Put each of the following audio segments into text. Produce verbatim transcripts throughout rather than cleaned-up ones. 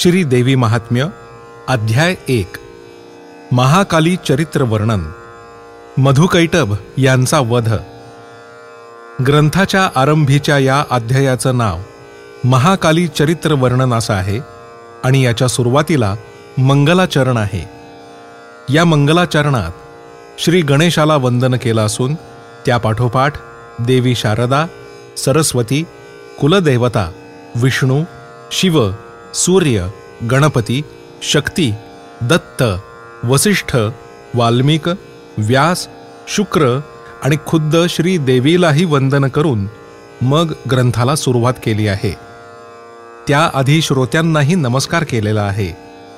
श्री देवी महात्म्य अध्याय एक महाकाली चरित्र वर्णन. मधुकैटभ यांचा वध. ग्रंथाच्या आरंभीच्या या अध्यायाचं नाव महाकाली चरित्र वर्णन असं आहे आणि याच्या सुरुवातीला मंगलाचरण आहे. या मंगलाचरणात श्री गणेशाला वंदन केलं असून त्या पाठोपाठ देवी शारदा, सरस्वती, कुलदेवता, विष्णू, शिव, सूर्य, गणपती, शक्ती, दत्त, वसिष्ठ, वाल्मिक, व्यास, शुक्र आणि खुद्द श्री देवीलाही वंदन करून मग ग्रंथाला सुरुवात केली आहे. त्याआधी श्रोत्यांनाही नमस्कार केलेला आहे.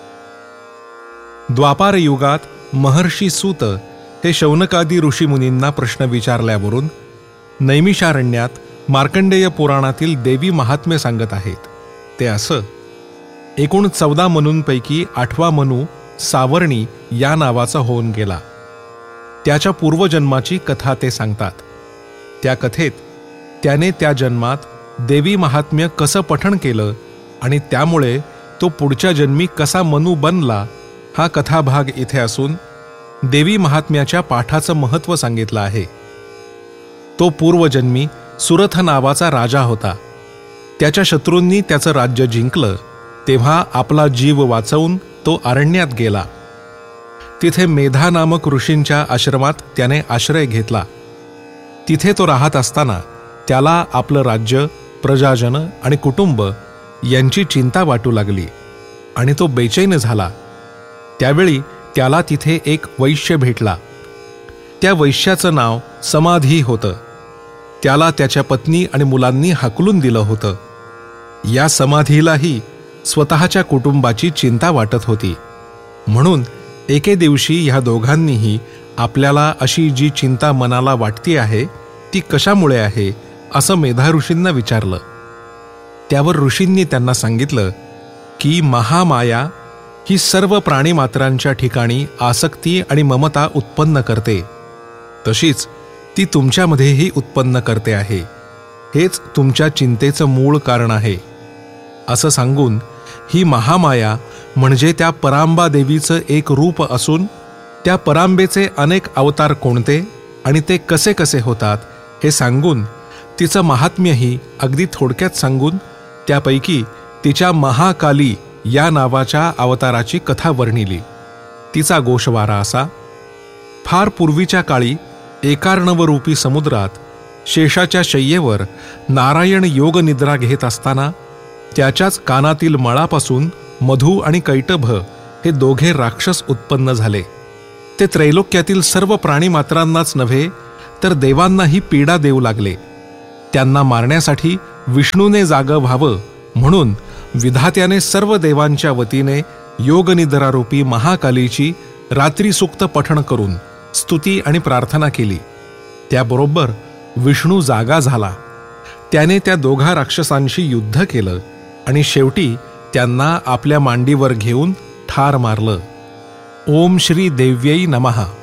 द्वापार युगात महर्षी सूत हे शौनकादी ऋषीमुनींना प्रश्न विचारल्यावरून नैमिषारण्यात मार्कंडेय पुराणातील देवी महात्म्य सांगत आहेत. ते असं: एकूण चौदा मनूंपैकी आठवा मनू सावर्णी या नावाचा होऊन गेला. त्याच्या पूर्वजन्माची कथा ते सांगतात. त्या कथेत त्याने त्या जन्मात देवी महात्म्य कसं पठण केलं आणि त्यामुळे तो पुढच्या जन्मी कसा मनू बनला हा कथाभाग इथे असून देवी महात्म्याच्या पाठाचं महत्त्व सांगितलं आहे. तो पूर्वजन्मी सुरथ नावाचा राजा होता. त्याच्या शत्रूंनी त्याचं राज्य जिंकलं तेव्हा आपला जीव वाचवून तो अरण्यात गेला. तिथे मेधा नामक ऋषींच्या आश्रमात त्याने आश्रय घेतला. तिथे तो राहत असताना त्याला आपलं राज्य, प्रजाजन आणि कुटुंब यांची चिंता वाटू लागली आणि तो बेचैन झाला. त्यावेळी त्याला तिथे एक वैश्य भेटला. त्या वैश्याचं नाव समाधी होतं. त्याला त्याच्या पत्नी आणि मुलांनी हाकलून दिलं होतं. या समाधीलाही स्वतःच्या कुटुंबाची चिंता वाटत होती. म्हणून एके दिवशी ह्या दोघांनीही आपल्याला अशी जी चिंता मनाला वाटती आहे ती कशामुळे आहे असं मेधा ऋषींना विचारलं. त्यावर ऋषींनी त्यांना सांगितलं की महामाया ही सर्व प्राणीमात्रांच्या ठिकाणी आसक्ती आणि ममता उत्पन्न करते. तशीच ती तुमच्यामध्येही उत्पन्न करते आहे. हेच तुमच्या चिंतेचं मूळ कारण आहे. असं सांगून ही महामाया म्हणजे त्या परांबा देवीचं एक रूप असून त्या परांबेचे अनेक अवतार कोणते आणि ते कसे कसे होतात हे सांगून तिचं महात्म्यही अगदी थोडक्यात सांगून त्यापैकी तिच्या महाकाली या नावाच्या अवताराची कथा वर्णिली. तिचा गोषवारा असा: फार पूर्वीच्या काळी एकार्णवरूपी समुद्रात शेषाच्या शय्येवर नारायण योगनिद्रा घेत असताना त्याच्याच कानातील मळापासून मधु आणि कैटभ हे दोघे राक्षस उत्पन्न झाले. ते त्रैलोक्यातील सर्व प्राणीमात्रांनाच नव्हे तर देवांनाही पीडा देऊ लागले. त्यांना मारण्यासाठी विष्णूने जागं व्हावं म्हणून विधात्याने सर्व देवांच्या वतीने योगनिद्रारूपी महाकालीची रात्रीसूक्त पठण करून स्तुती आणि प्रार्थना केली. त्याबरोबर विष्णू जागा झाला. त्याने त्या दोघा राक्षसांशी युद्ध केलं आणि शेवटी त्यांना आपल्या मांडीवर घेऊन ठार मारलं. ओम श्री देव्यै नमः.